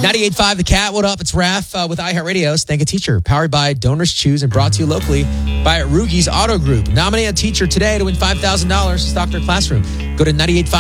98.5 The Cat. What up? It's Raph with iHeartRadio. Thank a Teacher, powered by Donors Choose and brought to you locally by Rugi's Auto Group. Nominate a teacher today to win $5,000 to stock their classroom. Go to 98.5